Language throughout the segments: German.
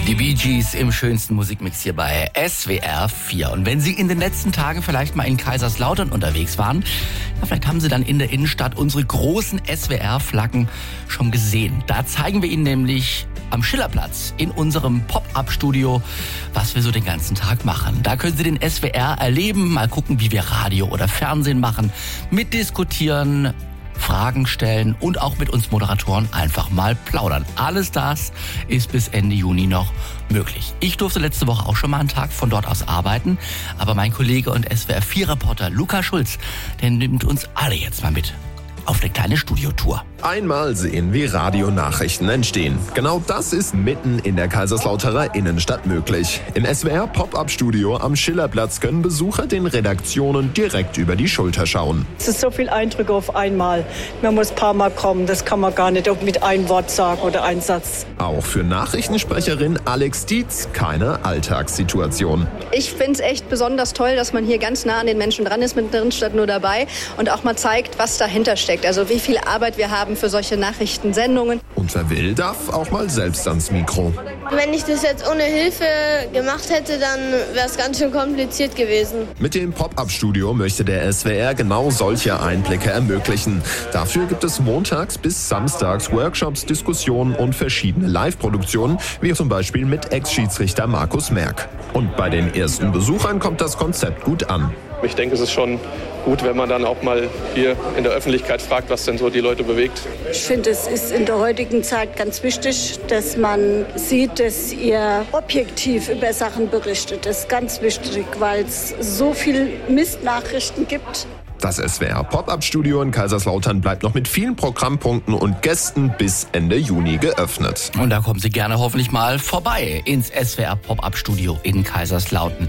Die Bee Gees im schönsten Musikmix hier bei SWR 4. Und wenn Sie in den letzten Tagen vielleicht mal in Kaiserslautern unterwegs waren, ja, vielleicht haben Sie dann in der Innenstadt unsere großen SWR-Flaggen schon gesehen. Da zeigen wir Ihnen nämlich am Schillerplatz in unserem Pop-Up-Studio, was wir so den ganzen Tag machen. Da können Sie den SWR erleben, mal gucken, wie wir Radio oder Fernsehen machen, mitdiskutieren, Fragen stellen und auch mit uns Moderatoren einfach mal plaudern. Alles das ist bis Ende Juni noch möglich. Ich durfte letzte Woche auch schon mal einen Tag von dort aus arbeiten, aber mein Kollege und SWR4-Reporter Luca Schulz, der nimmt uns alle jetzt mal mit auf eine kleine Studiotour. Einmal sehen, wie Radionachrichten entstehen. Genau das ist mitten in der Kaiserslauterer Innenstadt möglich. Im SWR Pop-Up-Studio am Schillerplatz können Besucher den Redaktionen direkt über die Schulter schauen. Es ist so viel Eindrücke auf einmal. Man muss ein paar Mal kommen, das kann man gar nicht mit einem Wort sagen oder einem Satz. Auch für Nachrichtensprecherin Alex Dietz keine Alltagssituation. Ich finde es echt besonders toll, dass man hier ganz nah an den Menschen dran ist, mit drin statt nur dabei und auch mal zeigt, was dahinter steckt. Also wie viel Arbeit wir haben für solche Nachrichtensendungen. Und wer will, darf auch mal selbst ans Mikro. Wenn ich das jetzt ohne Hilfe gemacht hätte, dann wäre es ganz schön kompliziert gewesen. Mit dem Pop-Up-Studio möchte der SWR genau solche Einblicke ermöglichen. Dafür gibt es montags bis samstags Workshops, Diskussionen und verschiedene Live-Produktionen, wie zum Beispiel mit Ex-Schiedsrichter Markus Merck. Und bei den ersten Besuchern kommt das Konzept gut an. Ich denke, es ist schon gut, wenn man dann auch mal hier in der Öffentlichkeit fragt, was denn so die Leute bewegt. Ich finde, es ist in der heutigen Zeit ganz wichtig, dass man sieht, dass ihr objektiv über Sachen berichtet. Das ist ganz wichtig, weil es so viel Mistnachrichten gibt. Das SWR Pop-Up-Studio in Kaiserslautern bleibt noch mit vielen Programmpunkten und Gästen bis Ende Juni geöffnet. Und da kommen Sie gerne hoffentlich mal vorbei ins SWR Pop-Up-Studio in Kaiserslautern.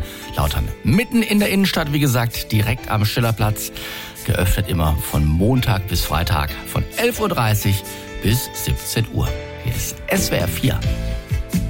Mitten in der Innenstadt, wie gesagt, direkt am Schillerplatz. Geöffnet immer von Montag bis Freitag von 11.30 Uhr bis 17 Uhr. Hier ist SWR 4.